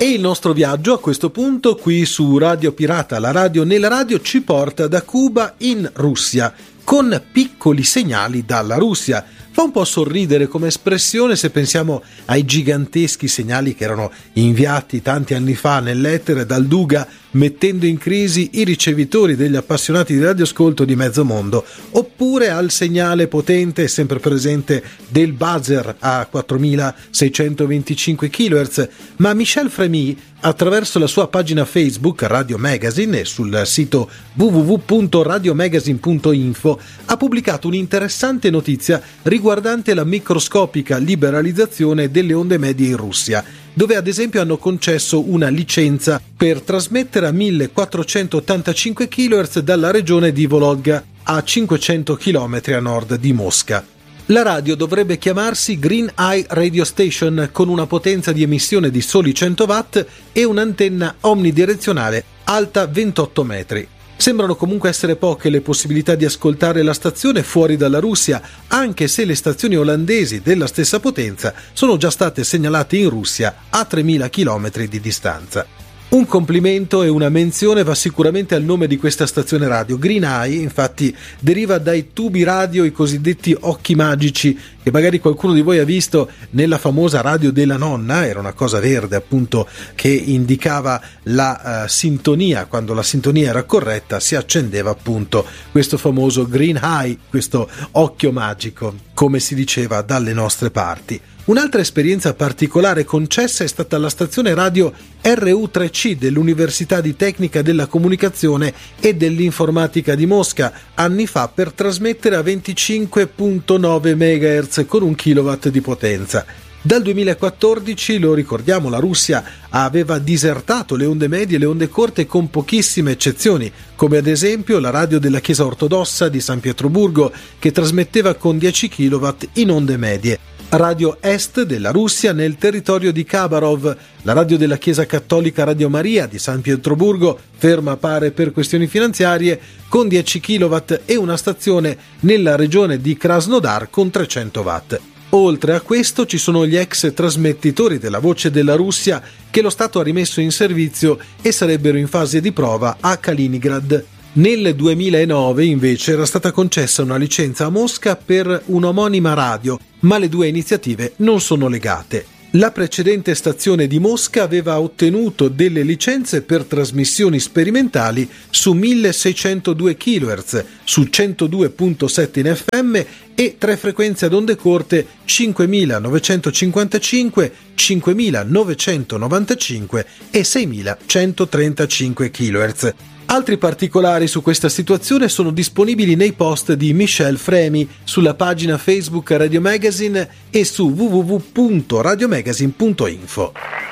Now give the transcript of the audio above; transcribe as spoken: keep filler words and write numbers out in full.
E il nostro viaggio a questo punto qui su Radio Pirata, la radio nella radio, ci porta da Cuba in Russia, con piccoli segnali dalla Russia. Fa un po' sorridere come espressione se pensiamo ai giganteschi segnali che erano inviati tanti anni fa nell'etere dal Duga, mettendo in crisi i ricevitori degli appassionati di radioascolto di mezzo mondo, oppure al segnale potente e sempre presente del buzzer a quattromilaseicentoventicinque chilohertz. Ma Michel Frémy, attraverso la sua pagina Facebook Radio Magazine e sul sito w w w punto radio magazine punto info, ha pubblicato un'interessante notizia riguardante la microscopica liberalizzazione delle onde medie in Russia, dove ad esempio hanno concesso una licenza per trasmettere a millequattrocentottantacinque chilohertz dalla regione di Vologda, a cinquecento chilometri a nord di Mosca. La radio dovrebbe chiamarsi Green Eye Radio Station, con una potenza di emissione di soli cento watt e un'antenna omnidirezionale alta ventotto metri. Sembrano comunque essere poche le possibilità di ascoltare la stazione fuori dalla Russia, anche se le stazioni olandesi della stessa potenza sono già state segnalate in Russia a tremila chilometri di distanza. Un complimento e una menzione va sicuramente al nome di questa stazione radio. Green Eye, infatti, deriva dai tubi radio, i cosiddetti occhi magici, che magari qualcuno di voi ha visto nella famosa radio della nonna. Era una cosa verde, appunto, che indicava la uh, sintonia. Quando la sintonia era corretta si accendeva appunto questo famoso Green Eye, questo occhio magico, come si diceva dalle nostre parti. Un'altra esperienza particolare concessa è stata alla stazione radio R U tre C dell'Università di Tecnica della Comunicazione e dell'Informatica di Mosca, anni fa, per trasmettere a venticinque virgola nove megahertz con un kilowatt di potenza. Dal duemilaquattordici, lo ricordiamo, la Russia aveva disertato le onde medie e le onde corte con pochissime eccezioni, come ad esempio la radio della Chiesa Ortodossa di San Pietroburgo, che trasmetteva con dieci chilowatt in onde medie. Radio Est della Russia nel territorio di Khabarov, la radio della Chiesa Cattolica Radio Maria di San Pietroburgo, ferma pare per questioni finanziarie, con dieci chilowatt, e una stazione nella regione di Krasnodar con trecento watt. Oltre a questo ci sono gli ex trasmettitori della Voce della Russia che lo Stato ha rimesso in servizio e sarebbero in fase di prova a Kaliningrad. Nel duemilanove invece era stata concessa una licenza a Mosca per un'omonima radio, ma le due iniziative non sono legate. La precedente stazione di Mosca aveva ottenuto delle licenze per trasmissioni sperimentali su milleseicentodue chilohertz, su centodue virgola sette in F M e tre frequenze ad onde corte cinquemilanovecentocinquantacinque, cinquemilanovecentonovantacinque e seimilacentotrentacinque chilohertz. Altri particolari su questa situazione sono disponibili nei post di Michel Frémy sulla pagina Facebook Radio Magazine e su w w w punto radio magazine punto info.